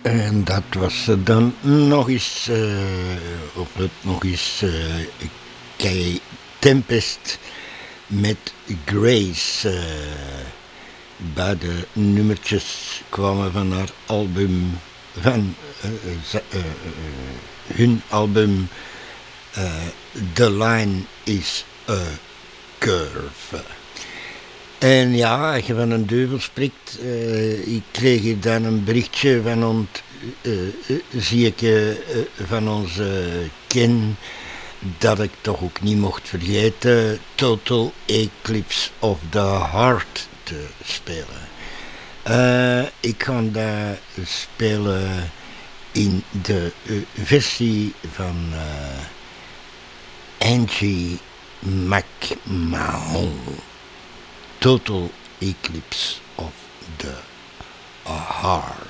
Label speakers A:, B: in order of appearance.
A: En dat was dan nog eens, of het nog eens, Kay Tempest met Grace. Beide nummertjes kwamen van haar album, van hun album The Line is a Curve. En ja, als je van een duivel spreekt, ik kreeg hier dan een berichtje van zie ik van onze Ken, dat ik toch ook niet mocht vergeten Total Eclipse of the Heart te spelen. Ik ga dat spelen in de versie van Angie McMahon. Total Eclipse of the Heart.